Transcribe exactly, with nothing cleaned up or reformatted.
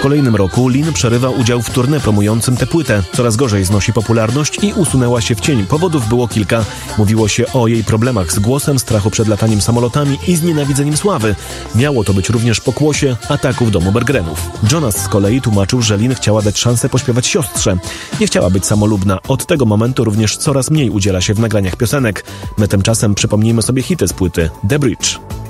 kolejnym roku Lynn przerywa udział w tournée promującym tę płytę. Coraz gorzej znosi popularność i usunęła się w cień. Powodów było kilka. Mówiło się o jej problemach z głosem, strachu przed lataniem samolotami i znienawidzeniem sławy. Miało to być również pokłosie ataku w domu Bergrenów. Jonas z kolei tłumaczył, że Lynn chciała dać szansę pośpiewać siostrze. Nie chciała być samolubna. Od tego momentu również coraz mniej udziela się w nagraniach piosenek. My tymczasem przypomnijmy sobie hity z płyty The Bridge.